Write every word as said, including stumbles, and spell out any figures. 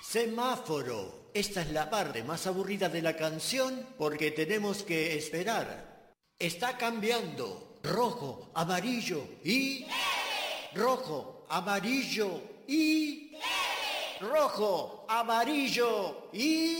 Semáforo. Esta es la parte más aburrida de la canción porque tenemos que esperar. Está cambiando. Rojo, amarillo y... ¡Verde! Rojo, amarillo y... ¡Verde! Rojo, amarillo y...